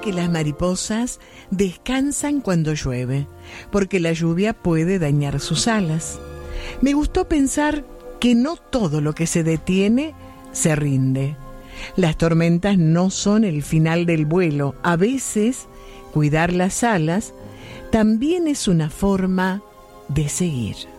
que las mariposas descansan cuando llueve, porque la lluvia puede dañar sus alas. Me gustó pensar que no todo lo que se detiene se rinde. Las tormentas no son el final del vuelo. A veces, cuidar las alas también es una forma de seguir.